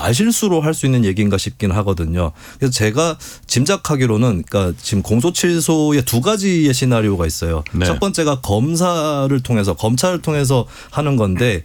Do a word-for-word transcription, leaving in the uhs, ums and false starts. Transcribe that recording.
말실수로 할 수 있는 얘기인가 싶긴 하거든요. 그래서 제가 짐작하기로는 그러니까 지금 공소취소에 두 가지의 시나리오가 있어요. 네. 첫 번째가 검사를 통해서 검찰을 통해서 하는 건데